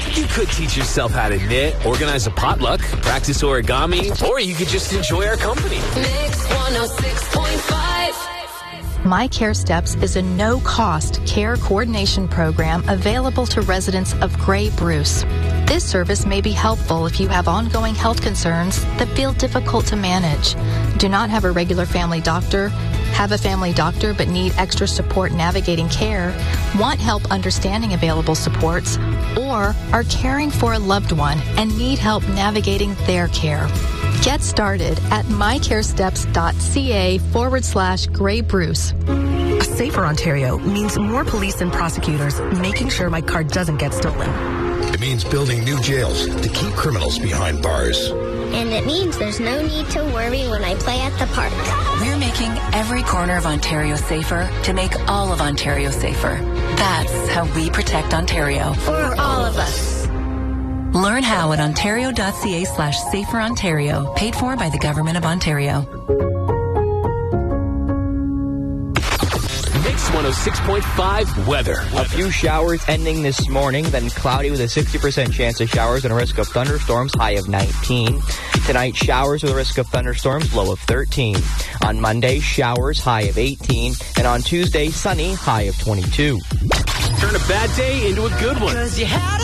You could teach yourself how to knit, organize a potluck, practice origami, or you could just enjoy our company. Mix 106.5. My Care Steps is a no-cost care coordination program available to residents of Gray Bruce. This service may be helpful if you have ongoing health concerns that feel difficult to manage, do not have a regular family doctor, have a family doctor but need extra support navigating care, want help understanding available supports, or are caring for a loved one and need help navigating their care. Get started at mycaresteps.ca/Gray Bruce. A safer Ontario means more police and prosecutors making sure my car doesn't get stolen. It means building new jails to keep criminals behind bars. And it means there's no need to worry when I play at the park. We're making every corner of Ontario safer to make all of Ontario safer. That's how we protect Ontario. For all of us. Learn how at ontario.ca/saferontario, paid for by the Government of Ontario. Mix 106.5 weather. A few showers ending this morning, then cloudy with a 60% chance of showers and a risk of thunderstorms, high of 19. Tonight, showers with a risk of thunderstorms, low of 13. On Monday, showers, high of 18. And on Tuesday, sunny, high of 22. Turn a bad day into a good one. 'Cause you had